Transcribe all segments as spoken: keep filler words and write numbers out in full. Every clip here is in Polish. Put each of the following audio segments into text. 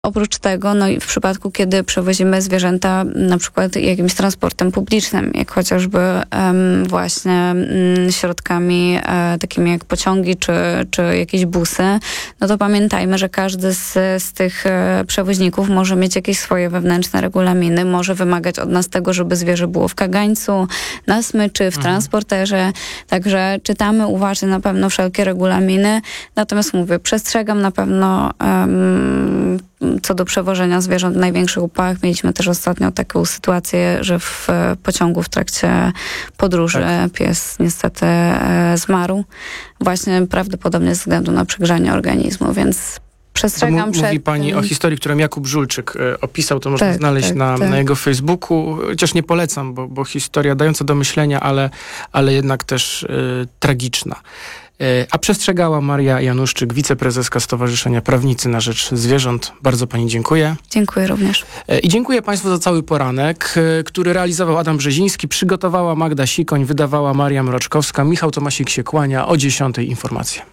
Oprócz tego, no i w przypadku, kiedy przewozimy zwierzęta na przykład jakimś transportem publicznym, jak chociażby um, właśnie um, środkami e, takimi jak pociągi czy, czy jakieś busy, no to pamiętajmy, że każdy z, z tych e, przewoźników może mieć jakieś swoje wewnętrzne regulaminy, może wymagać od nas tego, żeby zwierzę było w kagańcu, na smyczy, w mhm. transporterze. Także czytamy uważnie na pewno wszelkie regulaminy. Natomiast mówię, przestrzegam na pewno um, co do przewożenia zwierząt w największych upałach. Mieliśmy też ostatnio taką sytuację, że w pociągu w trakcie podróży tak. pies niestety e, zmarł. Właśnie prawdopodobnie ze względu na przegrzanie organizmu, więc przestrzegam m- przed... Mówi pani o historii, którą Jakub Żulczyk e, opisał, to można tak, znaleźć tak, na, tak. na jego Facebooku. Chociaż nie polecam, bo, bo historia dająca do myślenia, ale, ale jednak też e, tragiczna. A przestrzegała Maria Januszczyk, wiceprezeska Stowarzyszenia Prawnicy na Rzecz Zwierząt. Bardzo pani dziękuję. Dziękuję również. I dziękuję państwu za cały poranek, który realizował Adam Brzeziński, przygotowała Magda Sikoń, wydawała Maria Mroczkowska. Michał Tomasik się kłania. O dziesiątej informacje.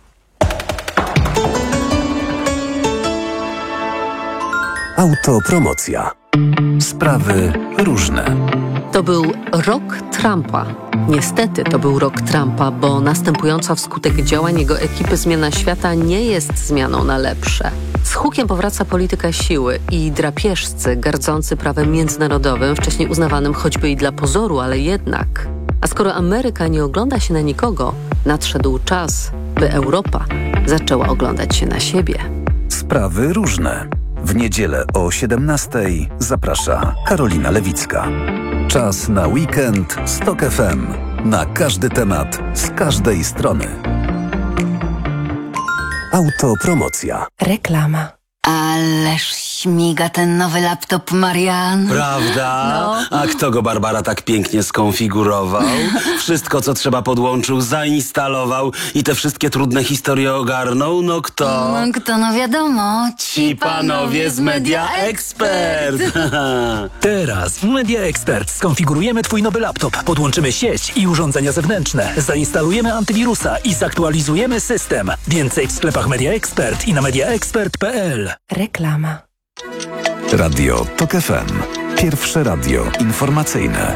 Autopromocja. Sprawy różne. To był rok Trumpa. Niestety to był rok Trumpa, bo następująca wskutek działań jego ekipy zmiana świata nie jest zmianą na lepsze. Z hukiem powraca polityka siły i drapieżcy gardzący prawem międzynarodowym, wcześniej uznawanym choćby i dla pozoru, ale jednak. A skoro Ameryka nie ogląda się na nikogo, nadszedł czas, by Europa zaczęła oglądać się na siebie. Sprawy różne. W niedzielę o siedemnastej zaprasza Karolina Lewicka. Czas na weekend z Tok F M. Na każdy temat, z każdej strony. Autopromocja. Reklama. Ależ śmiga ten nowy laptop, Marian. Prawda? No. A kto go, Barbara, tak pięknie skonfigurował? Wszystko, co trzeba, podłączył, zainstalował i te wszystkie trudne historie ogarnął? No kto? No kto, no wiadomo. Ci panowie z Media Expert. Teraz w Media Expert skonfigurujemy twój nowy laptop, podłączymy sieć i urządzenia zewnętrzne, zainstalujemy antywirusa i zaktualizujemy system. Więcej w sklepach Media Expert i na mediaexpert kropka p l. Reklama. Radio Tok F M. Pierwsze radio informacyjne.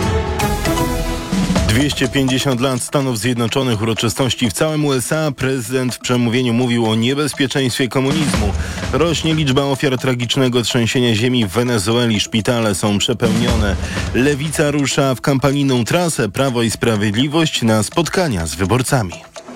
dwieście pięćdziesiąt lat Stanów Zjednoczonych, uroczystości w całym U S A. Prezydent w przemówieniu mówił o niebezpieczeństwie komunizmu. Rośnie liczba ofiar tragicznego trzęsienia ziemi w Wenezueli. Szpitale są przepełnione. Lewica rusza w kampanijną trasę. Prawo i Sprawiedliwość na spotkania z wyborcami.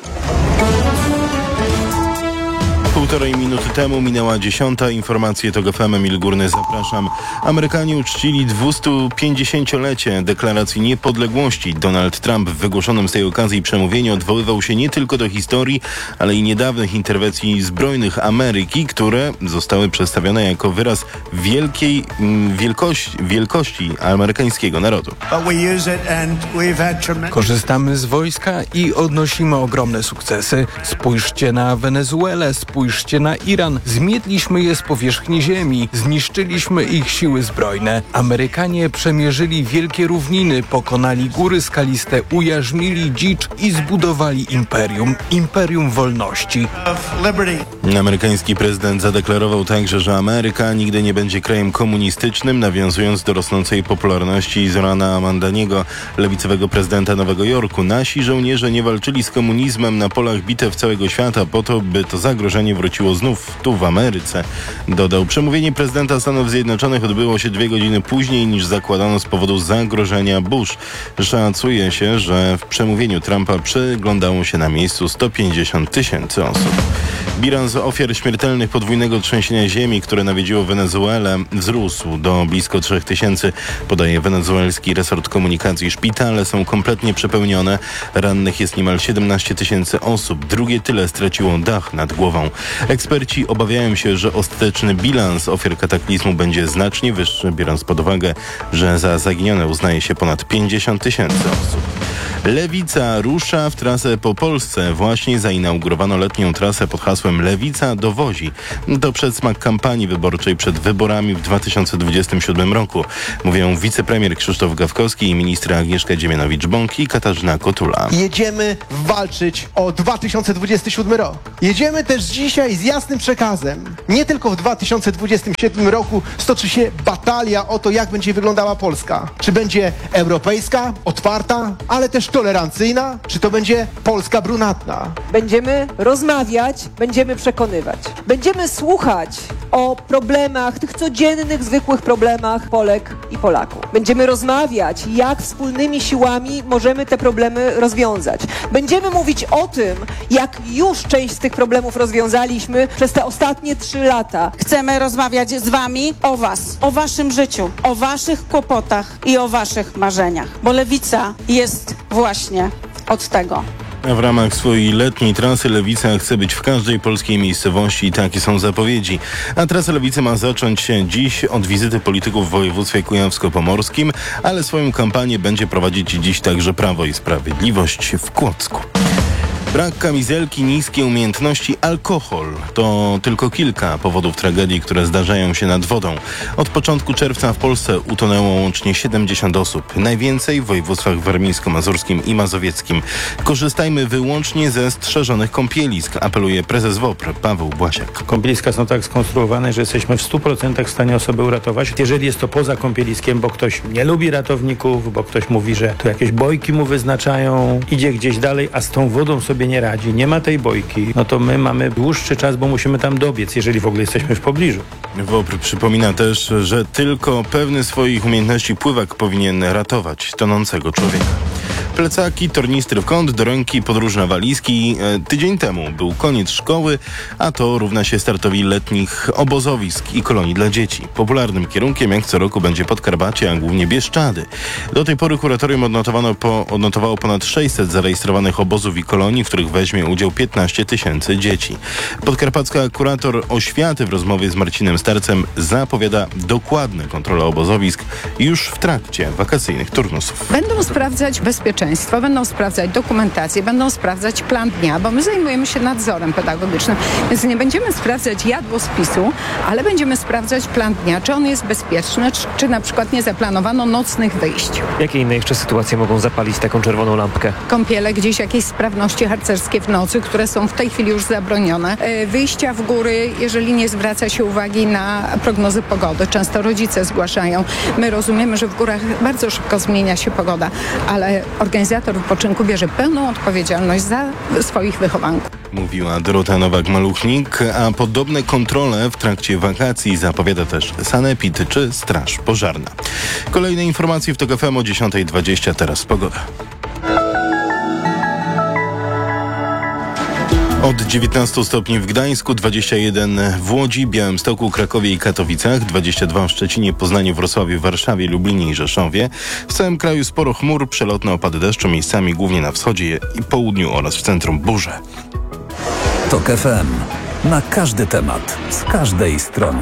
Półtorej minuty temu minęła dziesiąta. Informacje Tok F M. Emil Górny, zapraszam. Amerykanie uczcili dwustupięćdziesięciolecie deklaracji niepodległości. Donald Trump w wygłoszonym z tej okazji przemówieniu odwoływał się nie tylko do historii, ale i niedawnych interwencji zbrojnych Ameryki, które zostały przedstawione jako wyraz wielkiej wielkości, wielkości amerykańskiego narodu. Korzystamy z wojska i odnosimy ogromne sukcesy. Spójrzcie na Wenezuelę, spójrzcie Spójrzcie na Iran. Zmietliśmy je z powierzchni ziemi. Zniszczyliśmy ich siły zbrojne. Amerykanie przemierzyli wielkie równiny, pokonali góry skaliste, ujarzmili dzicz i zbudowali imperium. Imperium wolności. Amerykański prezydent zadeklarował także, że Ameryka nigdy nie będzie krajem komunistycznym, nawiązując do rosnącej popularności Zorana Mandaniego, lewicowego prezydenta Nowego Jorku. Nasi żołnierze nie walczyli z komunizmem na polach bitew całego świata po to, by to zagrożenie wróciło znów tu w Ameryce, dodał. Przemówienie prezydenta Stanów Zjednoczonych odbyło się dwie godziny później niż zakładano z powodu zagrożenia burz. Szacuje się, że w przemówieniu Trumpa przyglądało się na miejscu sto pięćdziesiąt tysięcy osób. Bilans ofiar śmiertelnych podwójnego trzęsienia ziemi, które nawiedziło Wenezuelę, wzrósł do blisko trzech tysięcy, podaje wenezuelski resort komunikacji. Szpitale są kompletnie przepełnione. Rannych jest niemal siedemnaście tysięcy osób. Drugie tyle straciło dach nad głową. Eksperci obawiają się, że ostateczny bilans ofiar kataklizmu będzie znacznie wyższy, biorąc pod uwagę, że za zaginione uznaje się ponad pięćdziesiąt tysięcy osób. Lewica rusza w trasę po Polsce. Właśnie zainaugurowano letnią trasę pod hasłem Lewica dowozi. To przedsmak kampanii wyborczej przed wyborami w dwa tysiące dwudziestym siódmym roku. Mówią wicepremier Krzysztof Gawkowski i ministra Agnieszka Dziemianowicz-Bąk i Katarzyna Kotula. Jedziemy walczyć o dwa tysiące dwudziesty siódmy rok. Jedziemy też dzisiaj z jasnym przekazem. Nie tylko w dwa tysiące dwudziestym siódmym roku stoczy się batalia o to, jak będzie wyglądała Polska. Czy będzie europejska, otwarta, ale też tolerancyjna, czy to będzie Polska brunatna. Będziemy rozmawiać, będziemy przekonywać. Będziemy słuchać o problemach, tych codziennych, zwykłych problemach Polek i Polaków. Będziemy rozmawiać, jak wspólnymi siłami możemy te problemy rozwiązać. Będziemy mówić o tym, jak już część z tych problemów rozwiązaliśmy przez te ostatnie trzy lata. Chcemy rozmawiać z wami o was, o waszym życiu, o waszych kłopotach i o waszych marzeniach, bo Lewica jest właśnie od tego. W ramach swojej letniej trasy Lewica chce być w każdej polskiej miejscowości i takie są zapowiedzi. A trasa Lewicy ma zacząć się dziś od wizyty polityków w województwie kujawsko-pomorskim, ale swoją kampanię będzie prowadzić dziś także Prawo i Sprawiedliwość w Kłodzku. Brak kamizelki, niskie umiejętności, alkohol to tylko kilka powodów tragedii, które zdarzają się nad wodą. Od początku czerwca w Polsce utonęło łącznie siedemdziesiąt osób. Najwięcej w województwach warmińsko-mazurskim i mazowieckim. Korzystajmy wyłącznie ze strzeżonych kąpielisk, apeluje prezes WOPR Paweł Błasiak. Kąpieliska są tak skonstruowane, że jesteśmy w stu procentach w stanie osobę uratować. Jeżeli jest to poza kąpieliskiem, bo ktoś nie lubi ratowników, bo ktoś mówi, że tu jakieś bojki mu wyznaczają, idzie gdzieś dalej, a z tą wodą sobie nie radzi, nie ma tej bojki, no to my mamy dłuższy czas, bo musimy tam dobiec, jeżeli w ogóle jesteśmy w pobliżu. WOPR przypomina też, że tylko pewny swoich umiejętności pływak powinien ratować tonącego człowieka. Plecaki, tornistry w kąt, do ręki, podróżne walizki. E, tydzień temu był koniec szkoły, a to równa się startowi letnich obozowisk i kolonii dla dzieci. Popularnym kierunkiem jak co roku będzie Podkarpacie, a głównie Bieszczady. Do tej pory kuratorium odnotowano po, odnotowało ponad sześćset zarejestrowanych obozów i kolonii, w których weźmie udział piętnaście tysięcy dzieci. Podkarpacka kurator oświaty w rozmowie z Marcinem Starcem zapowiada dokładne kontrole obozowisk już w trakcie wakacyjnych turnusów. Będą sprawdzać bezpieczeństwo. Będą sprawdzać dokumentację, będą sprawdzać plan dnia, bo my zajmujemy się nadzorem pedagogicznym, więc nie będziemy sprawdzać jadłospisu, ale będziemy sprawdzać plan dnia, czy on jest bezpieczny, czy, czy na przykład nie zaplanowano nocnych wyjść. Jakie inne jeszcze sytuacje mogą zapalić taką czerwoną lampkę? Kąpiele, gdzieś jakieś sprawności harcerskie w nocy, które są w tej chwili już zabronione. Wyjścia w góry, jeżeli nie zwraca się uwagi na prognozy pogody. Często rodzice zgłaszają. My rozumiemy, że w górach bardzo szybko zmienia się pogoda, ale organizator wypoczynku bierze pełną odpowiedzialność za swoich wychowanków. Mówiła Dorota Nowak-Maluchnik, a podobne kontrole w trakcie wakacji zapowiada też Sanepid czy Straż Pożarna. Kolejne informacje w TOK F M o dziesiąta dwadzieścia, teraz pogoda. Od dziewiętnastu stopni w Gdańsku, dwadzieścia jeden w Łodzi, Białymstoku, Krakowie i Katowicach, dwadzieścia dwa w Szczecinie, Poznaniu, Wrocławiu, Warszawie, Lublinie i Rzeszowie. W całym kraju sporo chmur, przelotne opady deszczu, miejscami głównie na wschodzie i południu oraz w centrum burze. TOK F M. Na każdy temat, z każdej strony.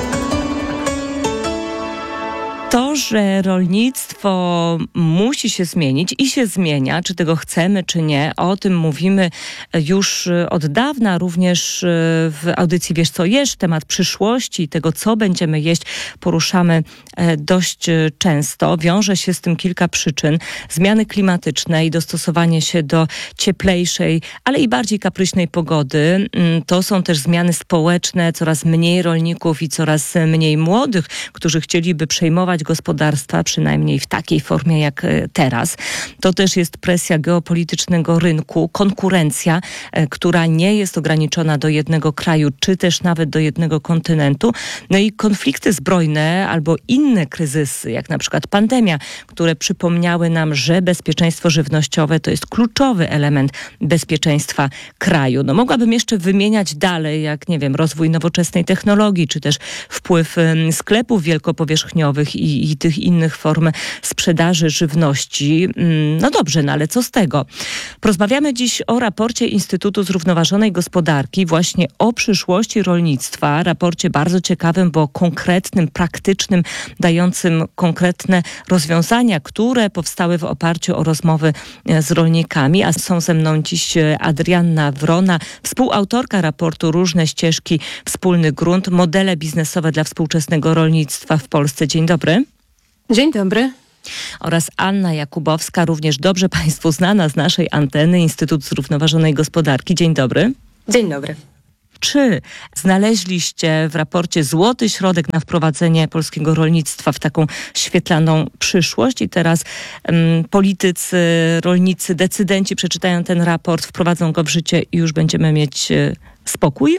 To, że rolnictwo musi się zmienić i się zmienia, czy tego chcemy, czy nie, o tym mówimy już od dawna, również w audycji Wiesz co jesz, temat przyszłości, tego co będziemy jeść, poruszamy dość często. Wiąże się z tym kilka przyczyn. Zmiany klimatyczne i dostosowanie się do cieplejszej, ale i bardziej kapryśnej pogody. To są też zmiany społeczne, coraz mniej rolników i coraz mniej młodych, którzy chcieliby przejmować gospodarstwa, przynajmniej w takiej formie jak teraz. To też jest presja geopolitycznego rynku, konkurencja, która nie jest ograniczona do jednego kraju, czy też nawet do jednego kontynentu. No i konflikty zbrojne albo inne kryzysy, jak na przykład pandemia, które przypomniały nam, że bezpieczeństwo żywnościowe to jest kluczowy element bezpieczeństwa kraju. No mogłabym jeszcze wymieniać dalej, jak nie wiem, rozwój nowoczesnej technologii, czy też wpływ sklepów wielkopowierzchniowych i i, i tych innych form sprzedaży żywności. No dobrze, no ale co z tego? Porozmawiamy dziś o raporcie Instytutu Zrównoważonej Gospodarki, właśnie o przyszłości rolnictwa. Raporcie bardzo ciekawym, bo konkretnym, praktycznym, dającym konkretne rozwiązania, które powstały w oparciu o rozmowy z rolnikami. A są ze mną dziś Adrianna Wrona, współautorka raportu Różne ścieżki, wspólny grunt, modele biznesowe dla współczesnego rolnictwa w Polsce. Dzień dobry. Dzień dobry. Oraz Anna Jakubowska, również dobrze Państwu znana z naszej anteny, Instytut Zrównoważonej Gospodarki. Dzień dobry. Dzień dobry. Czy znaleźliście w raporcie złoty środek na wprowadzenie polskiego rolnictwa w taką świetlaną przyszłość i teraz um, politycy, rolnicy, decydenci przeczytają ten raport, wprowadzą go w życie i już będziemy mieć e, spokój?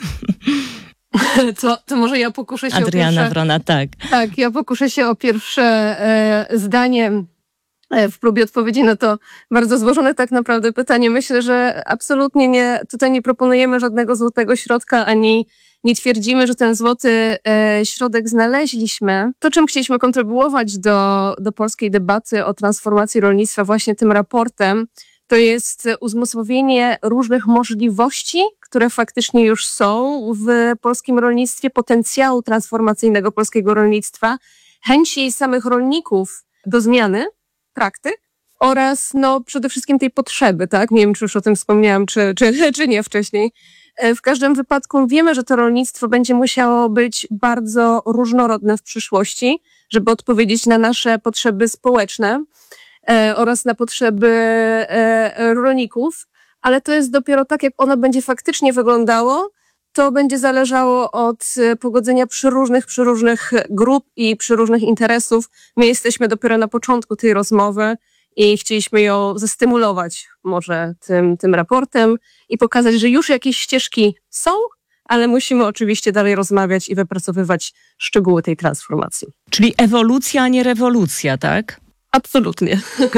To, to może ja pokuszę się Adriana o pierwsze... Wrona, tak. Tak, ja pokuszę się o pierwsze e, zdanie e, w próbie odpowiedzi na to bardzo złożone tak naprawdę pytanie. Myślę, że absolutnie nie, tutaj nie proponujemy żadnego złotego środka, ani nie twierdzimy, że ten złoty e, środek znaleźliśmy. To, czym chcieliśmy kontrybuować do, do polskiej debaty o transformacji rolnictwa właśnie tym raportem, to jest uzmysłowienie różnych możliwości, które faktycznie już są w polskim rolnictwie, potencjału transformacyjnego polskiego rolnictwa, chęci samych rolników do zmiany praktyk oraz no, przede wszystkim tej potrzeby, tak? Nie wiem, czy już o tym wspomniałam, czy, czy, czy nie wcześniej. W każdym wypadku wiemy, że to rolnictwo będzie musiało być bardzo różnorodne w przyszłości, żeby odpowiedzieć na nasze potrzeby społeczne e, oraz na potrzeby e, rolników. Ale to jest dopiero tak, jak ono będzie faktycznie wyglądało, to będzie zależało od pogodzenia przyróżnych, przyróżnych grup i przyróżnych interesów. My jesteśmy dopiero na początku tej rozmowy i chcieliśmy ją zastymulować może tym, tym raportem i pokazać, że już jakieś ścieżki są, ale musimy oczywiście dalej rozmawiać i wypracowywać szczegóły tej transformacji. Czyli ewolucja, a nie rewolucja, tak? Absolutnie.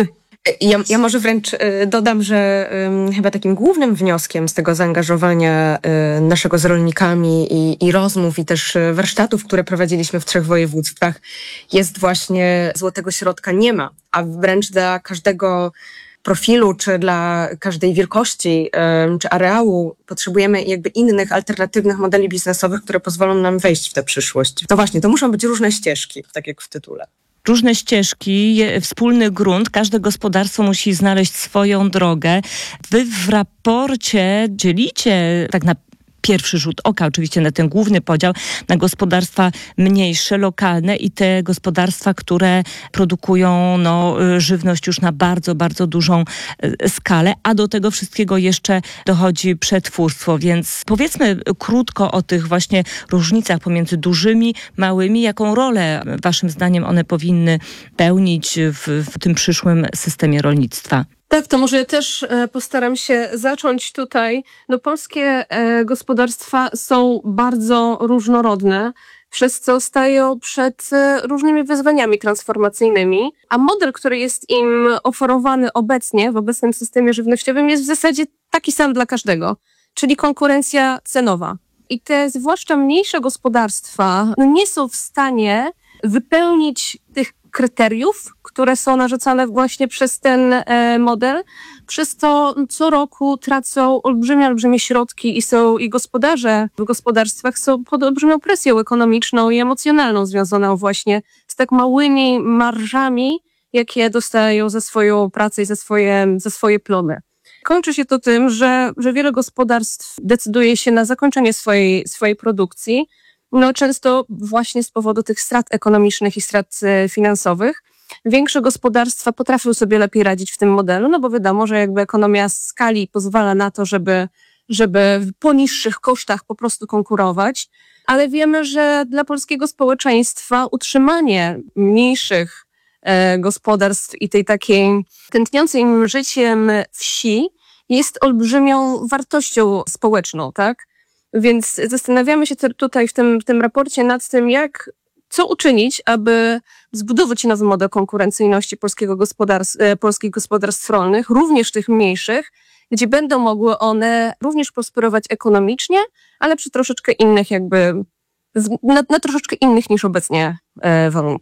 Ja, ja może wręcz dodam, że um, chyba takim głównym wnioskiem z tego zaangażowania um, naszego z rolnikami i, i rozmów i też warsztatów, które prowadziliśmy w trzech województwach, jest właśnie złotego środka nie ma, a wręcz dla każdego profilu, czy dla każdej wielkości, um, czy areału potrzebujemy jakby innych, alternatywnych modeli biznesowych, które pozwolą nam wejść w tę przyszłość. To właśnie, to muszą być różne ścieżki, tak jak w tytule. Różne ścieżki, wspólny grunt, każde gospodarstwo musi znaleźć swoją drogę. Wy w raporcie dzielicie tak na pierwszy rzut oka, oczywiście na ten główny podział, na gospodarstwa mniejsze, lokalne i te gospodarstwa, które produkują no, żywność już na bardzo, bardzo dużą skalę, a do tego wszystkiego jeszcze dochodzi przetwórstwo, więc powiedzmy krótko o tych właśnie różnicach pomiędzy dużymi, małymi, jaką rolę waszym zdaniem one powinny pełnić w, w tym przyszłym systemie rolnictwa. Tak, to może ja też postaram się zacząć tutaj. No, polskie gospodarstwa są bardzo różnorodne, przez co stają przed różnymi wyzwaniami transformacyjnymi, a model, który jest im oferowany obecnie w obecnym systemie żywnościowym jest w zasadzie taki sam dla każdego, czyli konkurencja cenowa. I te zwłaszcza mniejsze gospodarstwa no, nie są w stanie wypełnić tych kryteriów, które są narzucane właśnie przez ten e, model, przez to co roku tracą olbrzymie, olbrzymie środki i są i gospodarze w gospodarstwach są pod olbrzymią presją ekonomiczną i emocjonalną związaną właśnie z tak małymi marżami, jakie dostają za swoją pracę i za swoje, za swoje plony. Kończy się to tym, że, że wiele gospodarstw decyduje się na zakończenie swojej, swojej produkcji, no często właśnie z powodu tych strat ekonomicznych i strat finansowych. Większe gospodarstwa potrafią sobie lepiej radzić w tym modelu, no bo wiadomo, że jakby ekonomia skali pozwala na to, żeby, żeby po niższych kosztach po prostu konkurować, ale wiemy, że dla polskiego społeczeństwa utrzymanie mniejszych e, gospodarstw i tej takiej tętniącej im życiem wsi jest olbrzymią wartością społeczną, tak? Więc zastanawiamy się tutaj w tym, w tym raporcie nad tym, jak, co uczynić, aby zbudować nowy model konkurencyjności polskiego gospodarstw, polskich gospodarstw rolnych, również tych mniejszych, gdzie będą mogły one również prosperować ekonomicznie, ale przy troszeczkę innych jakby, na, na troszeczkę innych niż obecnie e, warunkach.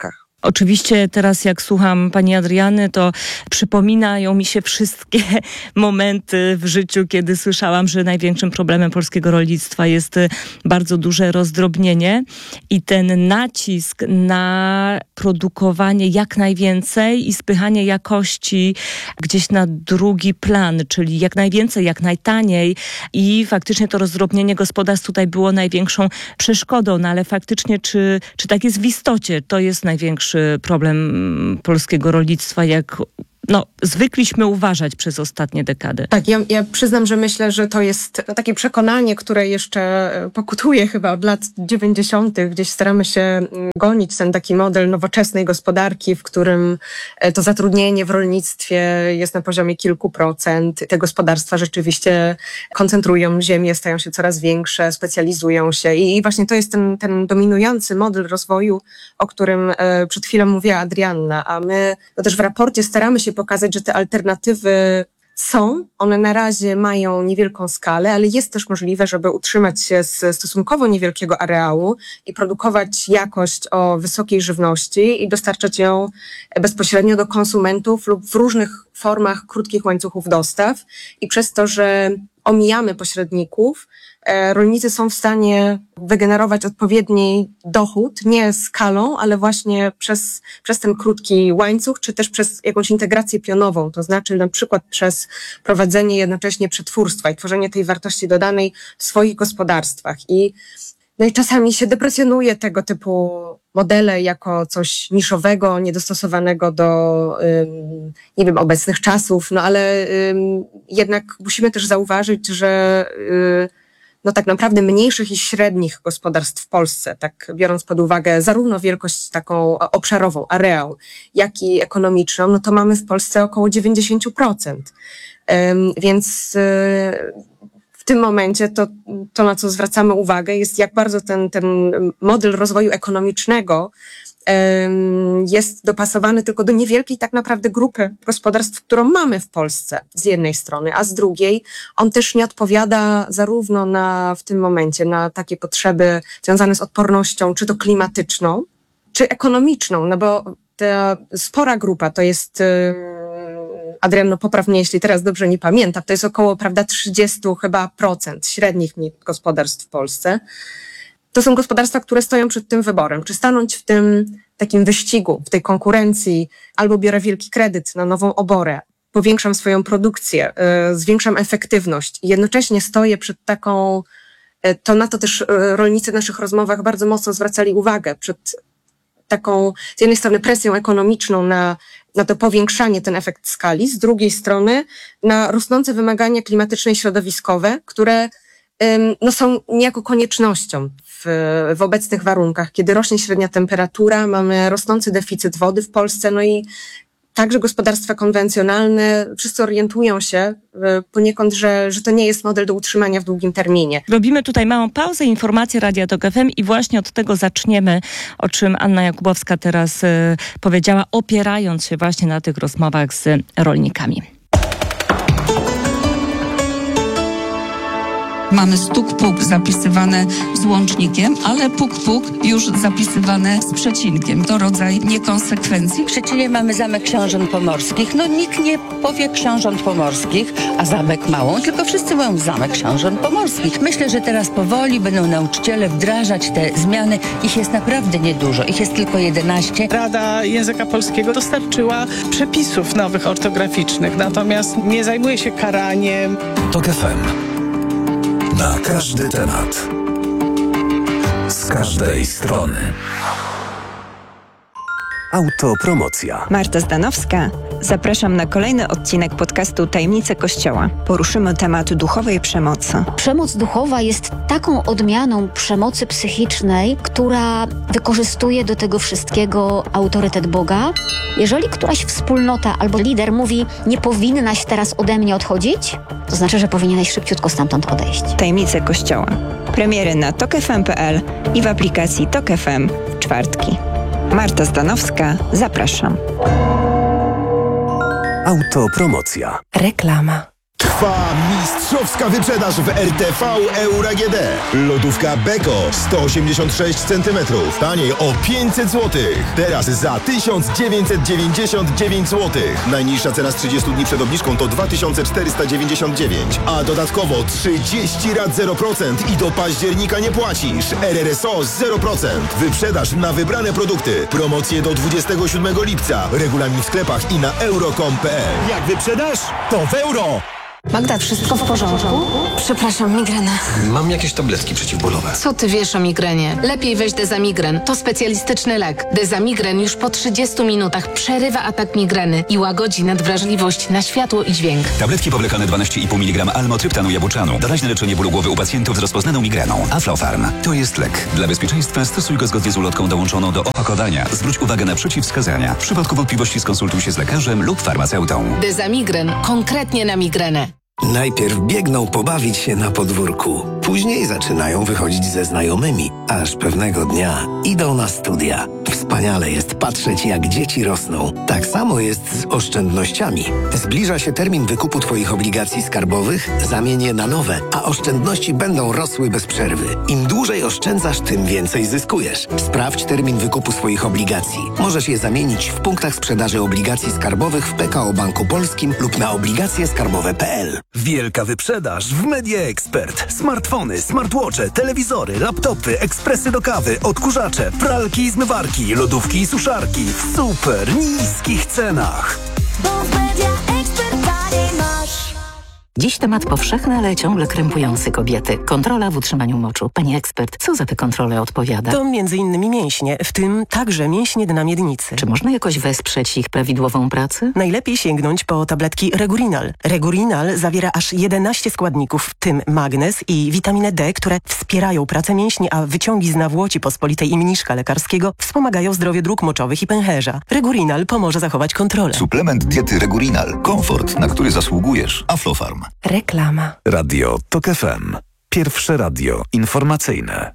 Oczywiście teraz jak słucham pani Adriany, to przypominają mi się wszystkie momenty w życiu, kiedy słyszałam, że największym problemem polskiego rolnictwa jest bardzo duże rozdrobnienie i ten nacisk na produkowanie jak najwięcej i spychanie jakości gdzieś na drugi plan, czyli jak najwięcej, jak najtaniej i faktycznie to rozdrobnienie gospodarstw tutaj było największą przeszkodą, no ale faktycznie czy, czy tak jest w istocie, to jest największy problem polskiego rolnictwa, jak no, zwykliśmy uważać przez ostatnie dekady. Tak, ja, ja przyznam, że myślę, że to jest takie przekonanie, które jeszcze pokutuje chyba od lat dziewięćdziesiątych. Gdzieś staramy się gonić ten taki model nowoczesnej gospodarki, w którym to zatrudnienie w rolnictwie jest na poziomie kilku procent. Te gospodarstwa rzeczywiście koncentrują ziemię, stają się coraz większe, specjalizują się i właśnie to jest ten, ten dominujący model rozwoju, o którym przed chwilą mówiła Adrianna, a my no też w raporcie staramy się pokazać, że te alternatywy są, one na razie mają niewielką skalę, ale jest też możliwe, żeby utrzymać się z stosunkowo niewielkiego areału i produkować jakość o wysokiej żywności i dostarczać ją bezpośrednio do konsumentów lub w różnych formach krótkich łańcuchów dostaw. I przez to, że omijamy pośredników, rolnicy są w stanie wygenerować odpowiedni dochód, nie skalą, ale właśnie przez, przez ten krótki łańcuch, czy też przez jakąś integrację pionową, to znaczy na przykład przez prowadzenie jednocześnie przetwórstwa i tworzenie tej wartości dodanej w swoich gospodarstwach. I, no i czasami się deprecjonuje tego typu modele jako coś niszowego, niedostosowanego do, ym, nie wiem, obecnych czasów, no ale ym, jednak musimy też zauważyć, że yy, no tak naprawdę mniejszych i średnich gospodarstw w Polsce, tak biorąc pod uwagę zarówno wielkość taką obszarową, areał, jak i ekonomiczną, no to mamy w Polsce około dziewięćdziesiąt procent. Ym, więc yy, w tym momencie to, to, na co zwracamy uwagę, jest jak bardzo ten, ten model rozwoju ekonomicznego um, jest dopasowany tylko do niewielkiej tak naprawdę grupy gospodarstw, którą mamy w Polsce z jednej strony, a z drugiej on też nie odpowiada zarówno na, w tym momencie na takie potrzeby związane z odpornością, czy to klimatyczną, czy ekonomiczną, no bo ta spora grupa to jest... Um, Adrianno, popraw mnie, jeśli teraz dobrze nie pamiętam, to jest około, prawda, trzydzieści chyba procent średnich gospodarstw w Polsce. To są gospodarstwa, które stoją przed tym wyborem. Czy stanąć w tym takim wyścigu, w tej konkurencji, albo biorę wielki kredyt na nową oborę, powiększam swoją produkcję, yy, zwiększam efektywność i jednocześnie stoję przed taką, yy, to na to też yy, rolnicy w naszych rozmowach bardzo mocno zwracali uwagę, przed taką z jednej strony presją ekonomiczną na, na to powiększanie, ten efekt skali, z drugiej strony na rosnące wymagania klimatyczne i środowiskowe, które ym, no, są niejako koniecznością w, w obecnych warunkach, kiedy rośnie średnia temperatura, mamy rosnący deficyt wody w Polsce, no i także gospodarstwa konwencjonalne wszyscy orientują się poniekąd, że, że to nie jest model do utrzymania w długim terminie. Robimy tutaj małą pauzę, informacje Radia Tok F M i właśnie od tego zaczniemy, o czym Anna Jakubowska teraz y, powiedziała, opierając się właśnie na tych rozmowach z rolnikami. Mamy stuk-puk zapisywane z łącznikiem, ale puk-puk już zapisywane z przecinkiem. To rodzaj niekonsekwencji. W Szczecinie mamy Zamek Książąt Pomorskich. No nikt nie powie Książąt Pomorskich, a Zamek Małą, tylko wszyscy mówią Zamek Książąt Pomorskich. Myślę, że teraz powoli będą nauczyciele wdrażać te zmiany. Ich jest naprawdę niedużo. Ich jest tylko jedenaście. Rada Języka Polskiego dostarczyła przepisów nowych ortograficznych, natomiast nie zajmuje się karaniem. Tok F M. Na każdy temat. Z każdej strony. Autopromocja. Marta Zdanowska. Zapraszam na kolejny odcinek podcastu Tajemnice Kościoła. Poruszymy temat duchowej przemocy. Przemoc duchowa jest taką odmianą przemocy psychicznej, która wykorzystuje do tego wszystkiego autorytet Boga. Jeżeli któraś wspólnota albo lider mówi, nie powinnaś teraz ode mnie odchodzić, to znaczy, że powinieneś szybciutko stamtąd odejść. Tajemnice Kościoła. Premiery na tok f m kropka p l i w aplikacji Tok F M w czwartki. Marta Zdanowska, zapraszam. Autopromocja. Reklama. Trwa Trwa mistrzowska wyprzedaż w R T V Euro A G D. Lodówka Beko sto osiemdziesiąt sześć centymetrów. Taniej o pięćset złotych. Teraz za tysiąc dziewięćset dziewięćdziesiąt dziewięć złotych. Najniższa cena z trzydziestu dni przed obniżką to dwa tysiące czterysta dziewięćdziesiąt dziewięć. A dodatkowo trzydzieści rat zero procent i do października nie płacisz. R R S O zero procent. Wyprzedaż na wybrane produkty. Promocje do dwudziestego siódmego lipca. Regulamin w sklepach i na euro kropka com kropka p l. Jak wyprzedasz, to w euro! Magda, wszystko w porządku? Przepraszam, migrena. Mam jakieś tabletki przeciwbólowe. Co ty wiesz o migrenie? Lepiej weź Dezamigren. To specjalistyczny lek. Dezamigren już po trzydziestu minutach przerywa atak migreny i łagodzi nadwrażliwość na światło i dźwięk. Tabletki powlekane dwanaście i pół miligrama almotryptanu jabłczanu. Doraźne leczenie bólu głowy u pacjentów z rozpoznaną migreną. Aflofarm. To jest lek. Dla bezpieczeństwa stosuj go zgodnie z ulotką dołączoną do opakowania. Zwróć uwagę na przeciwwskazania. W przypadku wątpliwości skonsultuj się z lekarzem lub farmaceutą. Dezamigren. Konkretnie na migrenę. Najpierw biegną pobawić się na podwórku. Później zaczynają wychodzić ze znajomymi, aż pewnego dnia idą na studia. Wspaniale jest patrzeć, jak dzieci rosną. Tak samo jest z oszczędnościami. Zbliża się termin wykupu Twoich obligacji skarbowych, zamień je na nowe, a oszczędności będą rosły bez przerwy. Im dłużej oszczędzasz, tym więcej zyskujesz. Sprawdź termin wykupu swoich obligacji. Możesz je zamienić w punktach sprzedaży obligacji skarbowych w P K O Banku Polskim lub na obligacje skarbowe kropka p l. Wielka wyprzedaż w Media Expert. Smartfony, smartwatche, telewizory, laptopy, ekspresy do kawy, odkurzacze, pralki i zmywarki, lodówki i suszarki w super niskich cenach. Bo w Media Expert taniej masz. Dziś temat powszechny, ale ciągle krępujący kobiety. Kontrola w utrzymaniu moczu. Pani ekspert, co za te kontrole odpowiada? To między innymi mięśnie, w tym także mięśnie dna miednicy. Czy można jakoś wesprzeć ich prawidłową pracę? Najlepiej sięgnąć po tabletki Regurinal. Regurinal zawiera aż jedenaście składników, w tym magnez i witaminę D, które wspierają pracę mięśni, a wyciągi z nawłoci pospolitej i mniszka lekarskiego wspomagają zdrowie dróg moczowych i pęcherza. Regurinal pomoże zachować kontrolę. Suplement diety Regurinal. Komfort, na który zasługujesz. Aflofarm. Reklama. Radio TOK F M. Pierwsze radio informacyjne.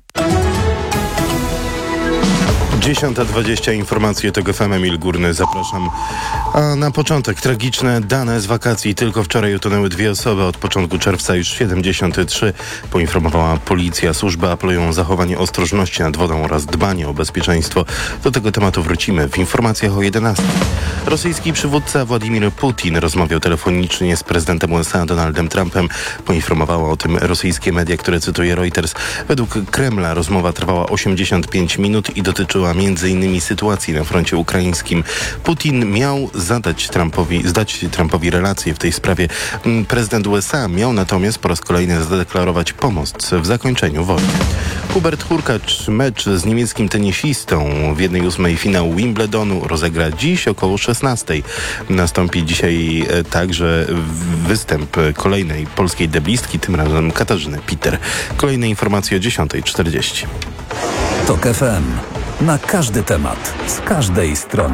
dziesiąta dwadzieścia, informacje TOK F M, Emil Górny, zapraszam. A na początek tragiczne dane z wakacji. Tylko wczoraj utonęły dwie osoby, od początku czerwca już siedemdziesiąt trzy, poinformowała policja. Służby apelują o zachowanie ostrożności nad wodą oraz dbanie o bezpieczeństwo. Do tego tematu wrócimy w informacjach o jedenastej. Rosyjski przywódca Władimir Putin rozmawiał telefonicznie z prezydentem U S A Donaldem Trumpem. Poinformowało o tym rosyjskie media, które cytuje Reuters. Według Kremla rozmowa trwała osiemdziesiąt pięć minut i dotyczyła między innymi sytuacji na froncie ukraińskim. Putin miał zadać Trumpowi, zdać Trumpowi relacje w tej sprawie. Prezydent U S A miał natomiast po raz kolejny zadeklarować pomoc w zakończeniu wojny. Hubert Hurkacz mecz z niemieckim tenisistą w jednej ósmej finału Wimbledonu rozegra dziś około szesnastej. Nastąpi dzisiaj także występ kolejnej polskiej deblistki, tym razem Katarzyny Peter. Kolejne informacje o dziesiąta czterdzieści. TOK F M. Na każdy temat, z każdej strony.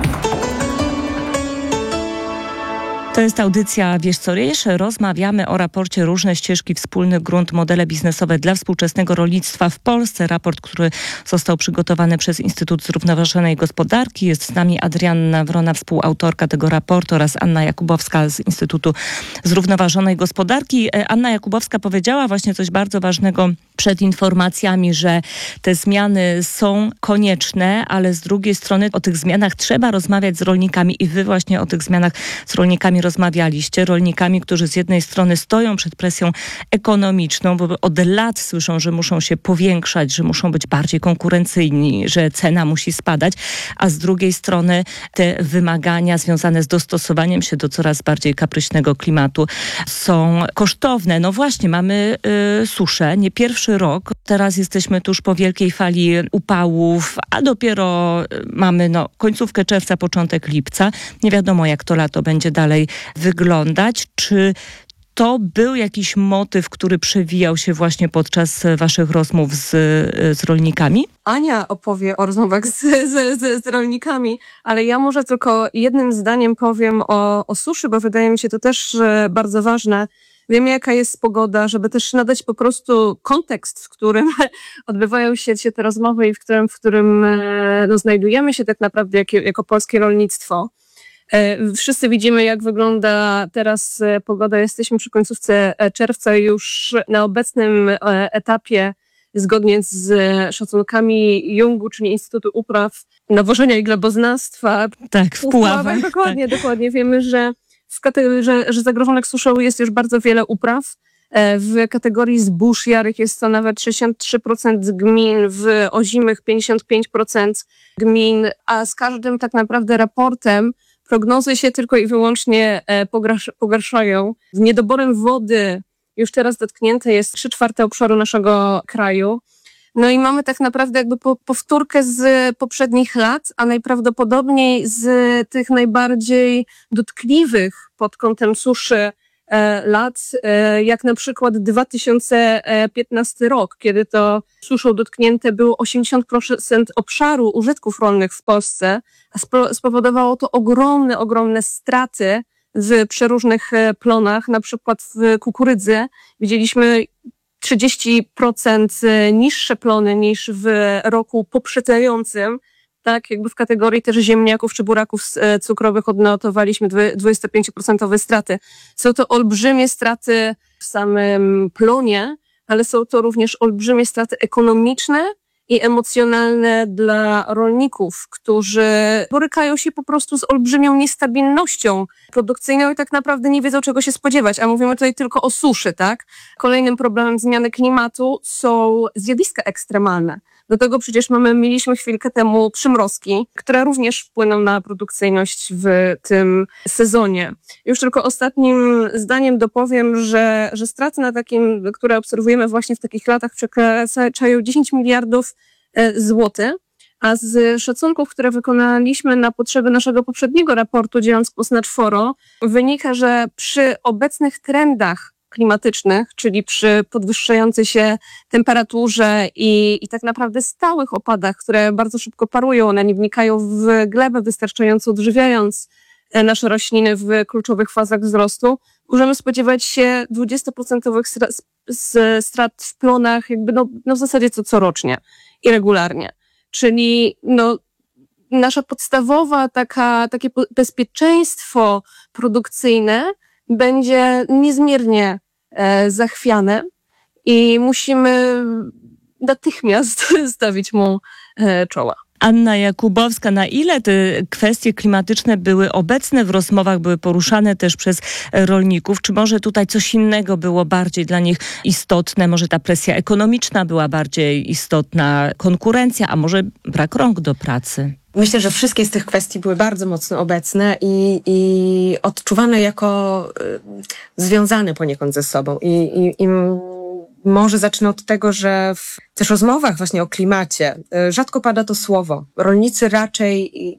To jest audycja Wiesz co wiesz? Rozmawiamy o raporcie Różne ścieżki, wspólny grunt, modele biznesowe dla współczesnego rolnictwa w Polsce. Raport, który został przygotowany przez Instytut Zrównoważonej Gospodarki. Jest z nami Adrianna Wrona, współautorka tego raportu, oraz Anna Jakubowska z Instytutu Zrównoważonej Gospodarki. Anna Jakubowska powiedziała właśnie coś bardzo ważnego przed informacjami, że te zmiany są konieczne, ale z drugiej strony o tych zmianach trzeba rozmawiać z rolnikami i wy właśnie o tych zmianach z rolnikami rozmawialiście. Rolnikami, którzy z jednej strony stoją przed presją ekonomiczną, bo od lat słyszą, że muszą się powiększać, że muszą być bardziej konkurencyjni, że cena musi spadać, a z drugiej strony te wymagania związane z dostosowaniem się do coraz bardziej kapryśnego klimatu są kosztowne. No właśnie, mamy y, suszę, nie pierwszy rok. Teraz jesteśmy tuż po wielkiej fali upałów, a dopiero mamy no, końcówkę czerwca, początek lipca. Nie wiadomo, jak to lato będzie dalej wyglądać. Czy to był jakiś motyw, który przewijał się właśnie podczas waszych rozmów z, z rolnikami? Ania opowie o rozmowach z, z, z, z rolnikami, ale ja może tylko jednym zdaniem powiem o, o suszy, bo wydaje mi się to też bardzo ważne. Wiemy, jaka jest pogoda, żeby też nadać po prostu kontekst, w którym odbywają się, się te rozmowy i w którym, w którym no, znajdujemy się tak naprawdę jako, jako polskie rolnictwo. Wszyscy widzimy, jak wygląda teraz pogoda. Jesteśmy przy końcówce czerwca, już na obecnym etapie, zgodnie z szacunkami Jungu, czyli Instytutu Upraw, Nawożenia i Gleboznawstwa. Tak, w Puławach. Dokładnie, tak. dokładnie. Wiemy, że, w kate- że, że zagrożonych suszą jest już bardzo wiele upraw. W kategorii zbóż jarych jest to nawet sześćdziesiąt trzy procent gmin, w ozimych pięćdziesiąt pięć procent gmin, a z każdym tak naprawdę raportem prognozy się tylko i wyłącznie pogarszają. Niedoborem wody już teraz dotknięte jest trzy czwarte obszaru naszego kraju. No i mamy tak naprawdę jakby powtórkę z poprzednich lat, a najprawdopodobniej z tych najbardziej dotkliwych pod kątem suszy lat, jak na przykład dwa tysiące piętnasty rok, kiedy to suszą dotknięte było osiemdziesiąt procent obszaru użytków rolnych w Polsce, a spowodowało to ogromne, ogromne straty w przeróżnych plonach, na przykład w kukurydzy. Widzieliśmy trzydzieści procent niższe plony niż w roku poprzedzającym. Tak, jakby w kategorii też ziemniaków czy buraków cukrowych odnotowaliśmy dwadzieścia pięć procent straty. Są to olbrzymie straty w samym plonie, ale są to również olbrzymie straty ekonomiczne i emocjonalne dla rolników, którzy borykają się po prostu z olbrzymią niestabilnością produkcyjną i tak naprawdę nie wiedzą, czego się spodziewać. A mówimy tutaj tylko o suszy, tak? Kolejnym problemem zmiany klimatu są zjawiska ekstremalne. Do tego przecież mamy, mieliśmy chwilkę temu przymrozki, które również wpłyną na produkcyjność w tym sezonie. Już tylko ostatnim zdaniem dopowiem, że, że straty na takim, które obserwujemy właśnie w takich latach, przekraczają dziesięć miliardów złotych, a z szacunków, które wykonaliśmy na potrzeby naszego poprzedniego raportu, dzieląc głos na czworo, wynika, że przy obecnych trendach klimatycznych, czyli przy podwyższającej się temperaturze i, i tak naprawdę stałych opadach, które bardzo szybko parują, one nie wnikają w glebę, wystarczająco odżywiając nasze rośliny w kluczowych fazach wzrostu, możemy spodziewać się dwudziestoprocentowych strat w plonach jakby no, no w zasadzie co corocznie i regularnie. Czyli no, nasza podstawowa taka, takie bezpieczeństwo produkcyjne będzie niezmiernie e, zachwiane i musimy natychmiast stawić mu e, czoła. Anna Jakubowska, na ile te kwestie klimatyczne były obecne w rozmowach, były poruszane też przez rolników? Czy może tutaj coś innego było bardziej dla nich istotne? Może ta presja ekonomiczna była bardziej istotna, konkurencja, a może brak rąk do pracy? Myślę, że wszystkie z tych kwestii były bardzo mocno obecne i, i odczuwane jako y, związane poniekąd ze sobą. I, i, i może zacznę od tego, że w też rozmowach właśnie o klimacie y, rzadko pada to słowo. Rolnicy raczej y,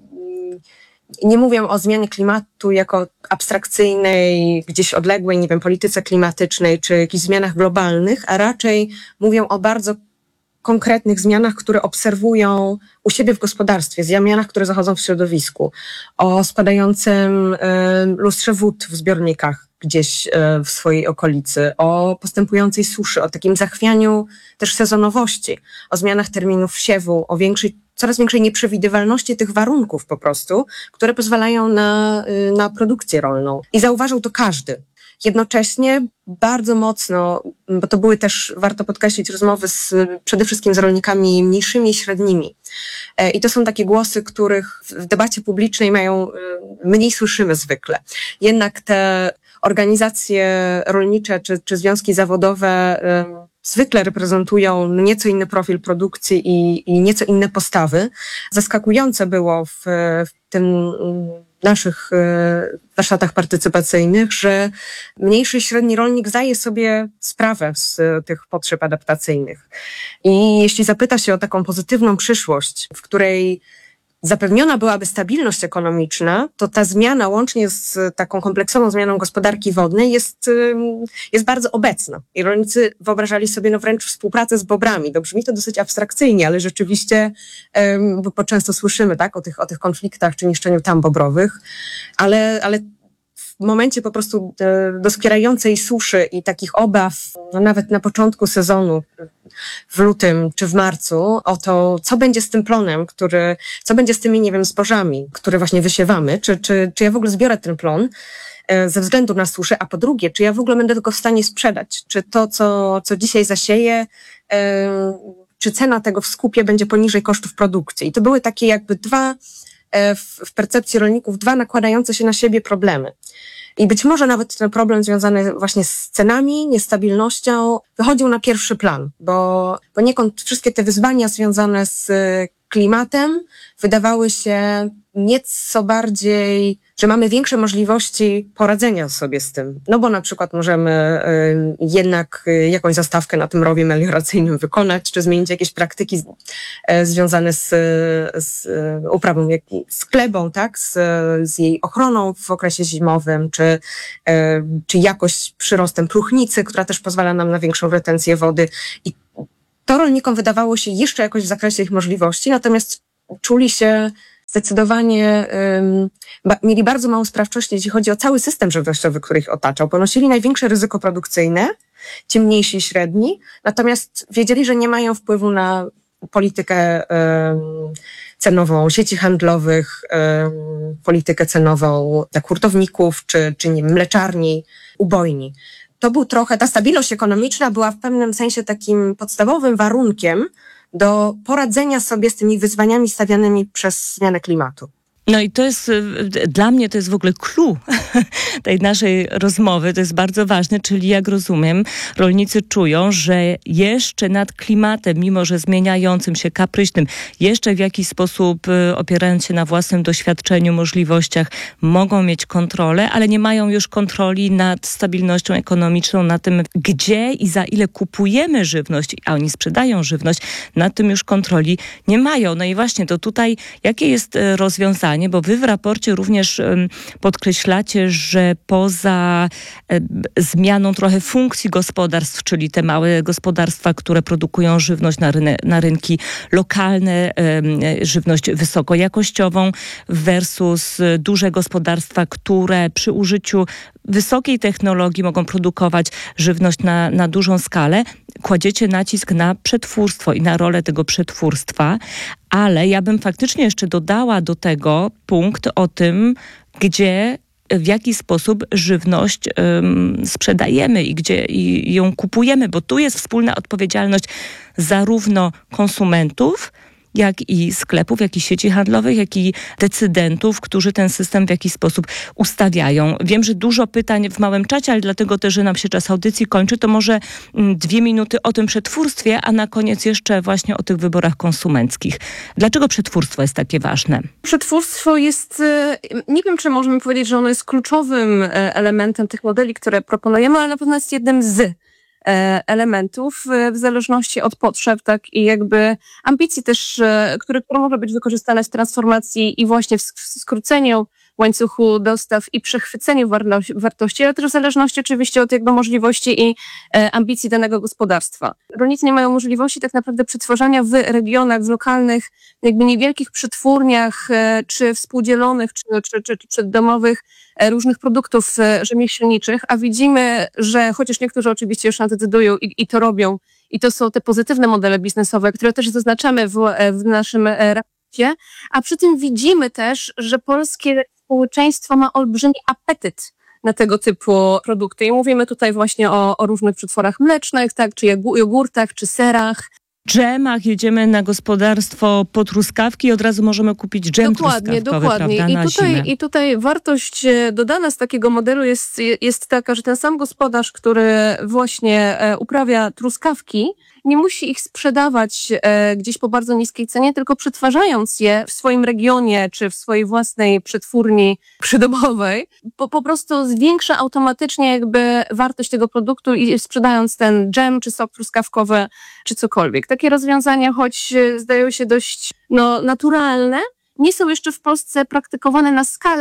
y, nie mówią o zmianie klimatu jako abstrakcyjnej, gdzieś odległej, nie wiem, polityce klimatycznej czy jakichś zmianach globalnych, a raczej mówią o bardzo konkretnych zmianach, które obserwują u siebie w gospodarstwie, zmianach, które zachodzą w środowisku, o spadającym y, lustrze wód w zbiornikach gdzieś y, w swojej okolicy, o postępującej suszy, o takim zachwianiu też sezonowości, o zmianach terminów siewu, o większej, coraz większej nieprzewidywalności tych warunków po prostu, które pozwalają na, y, na produkcję rolną. I zauważył to każdy. Jednocześnie bardzo mocno, bo to były też, warto podkreślić, rozmowy z, przede wszystkim z rolnikami mniejszymi i średnimi. I to są takie głosy, których w debacie publicznej mają, mniej słyszymy zwykle. Jednak te organizacje rolnicze czy, czy związki zawodowe zwykle reprezentują nieco inny profil produkcji i, i nieco inne postawy. Zaskakujące było w, w tym naszych warsztatach partycypacyjnych, że mniejszy i średni rolnik zdaje sobie sprawę z tych potrzeb adaptacyjnych. I jeśli zapyta się o taką pozytywną przyszłość, w której zapewniona byłaby stabilność ekonomiczna, to ta zmiana łącznie z taką kompleksową zmianą gospodarki wodnej jest, jest bardzo obecna. I rolnicy wyobrażali sobie no wręcz współpracę z bobrami. To brzmi to dosyć abstrakcyjnie, ale rzeczywiście, bo często słyszymy tak, o tych, o tych konfliktach czy niszczeniu tam bobrowych, ale, ale w momencie po prostu doskwierającej suszy i takich obaw, no nawet na początku sezonu, w lutym czy w marcu, o to, co będzie z tym plonem, który, co będzie z tymi, nie wiem, zbożami, które właśnie wysiewamy, czy, czy, czy ja w ogóle zbiorę ten plon ze względu na suszę, a po drugie, czy ja w ogóle będę go w stanie sprzedać, czy to, co, co dzisiaj zasieję, yy, czy cena tego w skupie będzie poniżej kosztów produkcji. I to były takie jakby dwa, w, w percepcji rolników, dwa nakładające się na siebie problemy. I być może nawet ten problem związany właśnie z cenami, niestabilnością wychodził na pierwszy plan, bo poniekąd wszystkie te wyzwania związane z klimatem wydawały się nieco bardziej, że mamy większe możliwości poradzenia sobie z tym. No bo na przykład możemy y, jednak y, jakąś zastawkę na tym rowie melioracyjnym wykonać, czy zmienić jakieś praktyki z, y, związane z, z y, uprawą, jak, z glebą, tak? Z, z jej ochroną w okresie zimowym, czy, y, czy jakoś przyrostem próchnicy, która też pozwala nam na większą retencję wody. I to rolnikom wydawało się jeszcze jakoś w zakresie ich możliwości, natomiast czuli się zdecydowanie, um, ba, mieli bardzo małą sprawczość, jeśli chodzi o cały system żywnościowy, który ich otaczał. Ponosili największe ryzyko produkcyjne, ci mniejsi i średni, natomiast wiedzieli, że nie mają wpływu na politykę um, cenową sieci handlowych, um, politykę cenową dla hurtowników, czy, czy nie wiem, mleczarni, ubojni. To był trochę, ta stabilność ekonomiczna była w pewnym sensie takim podstawowym warunkiem do poradzenia sobie z tymi wyzwaniami stawianymi przez zmianę klimatu. No i to jest, dla mnie to jest w ogóle clue tej naszej rozmowy, to jest bardzo ważne, czyli jak rozumiem, rolnicy czują, że jeszcze nad klimatem, mimo że zmieniającym się, kapryśnym, jeszcze w jakiś sposób opierając się na własnym doświadczeniu, możliwościach, mogą mieć kontrolę, ale nie mają już kontroli nad stabilnością ekonomiczną, na tym, gdzie i za ile kupujemy żywność, a oni sprzedają żywność, nad tym już kontroli nie mają. No i właśnie to tutaj, jakie jest rozwiązanie? Bo wy w raporcie również um, podkreślacie, że poza um, zmianą trochę funkcji gospodarstw, czyli te małe gospodarstwa, które produkują żywność na, ryne, na rynki lokalne, um, żywność wysokojakościową versus duże gospodarstwa, które przy użyciu wysokiej technologii mogą produkować żywność na, na dużą skalę, kładziecie nacisk na przetwórstwo i na rolę tego przetwórstwa, ale ja bym faktycznie jeszcze dodała do tego punkt o tym, gdzie, w jaki sposób żywność um, sprzedajemy i gdzie i ją kupujemy, bo tu jest wspólna odpowiedzialność zarówno konsumentów, jak i sklepów, jak i sieci handlowych, jak i decydentów, którzy ten system w jakiś sposób ustawiają. Wiem, że dużo pytań w małym czacie, ale dlatego też, że nam się czas audycji kończy, to może dwie minuty o tym przetwórstwie, a na koniec jeszcze właśnie o tych wyborach konsumenckich. Dlaczego przetwórstwo jest takie ważne? Przetwórstwo jest, nie wiem, czy możemy powiedzieć, że ono jest kluczowym elementem tych modeli, które proponujemy, ale na pewno jest jednym z elementów w zależności od potrzeb, tak i jakby ambicji też, które, które może być wykorzystane w transformacji i właśnie w skróceniu łańcuchu dostaw i przechwyceniu wartości, ale też w zależności oczywiście od jakby możliwości i ambicji danego gospodarstwa. Rolnicy nie mają możliwości tak naprawdę przetwarzania w regionach, w lokalnych, jakby niewielkich przetwórniach, czy współdzielonych, czy, czy, czy, czy przeddomowych różnych produktów rzemieślniczych, a widzimy, że chociaż niektórzy oczywiście już decydują i, i to robią, i to są te pozytywne modele biznesowe, które też zaznaczamy w, w naszym raporcie, a przy tym widzimy też, że polskie społeczeństwo ma olbrzymi apetyt na tego typu produkty. I mówimy tutaj właśnie o, o różnych przetworach mlecznych, tak, czy jogurtach, czy serach. Dżemach, jedziemy na gospodarstwo po truskawki i od razu możemy kupić dżem dokładnie, truskawkowy, dokładnie. prawda, I na tutaj, zimę. I tutaj wartość dodana z takiego modelu jest, jest taka, że ten sam gospodarz, który właśnie uprawia truskawki, nie musi ich sprzedawać e, gdzieś po bardzo niskiej cenie, tylko przetwarzając je w swoim regionie czy w swojej własnej przetwórni przydomowej, po, po prostu zwiększa automatycznie jakby wartość tego produktu i sprzedając ten dżem, czy sok truskawkowy, czy cokolwiek. Takie rozwiązania, choć zdają się dość no, naturalne, nie są jeszcze w Polsce praktykowane na skalę,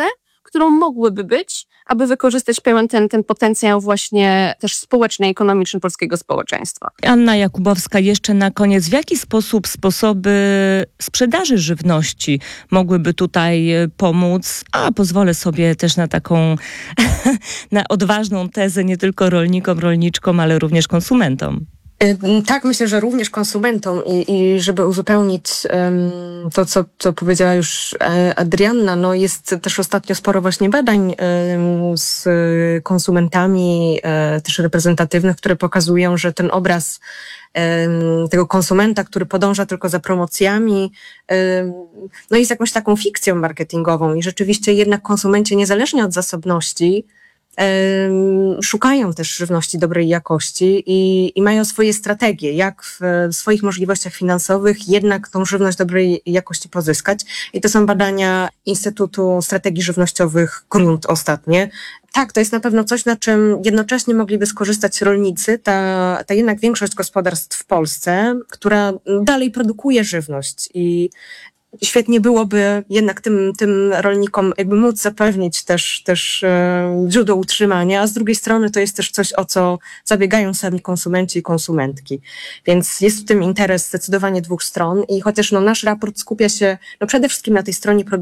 którą mogłyby być, aby wykorzystać pełen ten, ten potencjał właśnie też społeczny i ekonomiczny polskiego społeczeństwa. Anna Jakubowska, jeszcze na koniec. W jaki sposób sposoby sprzedaży żywności mogłyby tutaj pomóc? A pozwolę sobie też na taką na odważną tezę nie tylko rolnikom, rolniczkom, ale również konsumentom. Tak, myślę, że również konsumentom i, i żeby uzupełnić um, to, co, co powiedziała już Adrianna, no jest też ostatnio sporo właśnie badań um, z konsumentami, um, też reprezentatywnych, które pokazują, że ten obraz um, tego konsumenta, który podąża tylko za promocjami, um, no jest jakąś taką fikcją marketingową i rzeczywiście jednak konsumenci niezależnie od zasobności szukają też żywności dobrej jakości i, i mają swoje strategie, jak w, w swoich możliwościach finansowych jednak tą żywność dobrej jakości pozyskać. I to są badania Instytutu Strategii Żywnościowych Grunt ostatnie. Tak, to jest na pewno coś, na czym jednocześnie mogliby skorzystać rolnicy, ta, ta jednak większość gospodarstw w Polsce, która dalej produkuje żywność i świetnie byłoby jednak tym, tym rolnikom jakby móc zapewnić też, też e, źródło utrzymania, a z drugiej strony to jest też coś, o co zabiegają sami konsumenci i konsumentki. Więc jest w tym interes zdecydowanie dwóch stron i chociaż no, nasz raport skupia się no, przede wszystkim na tej stronie produktywnej,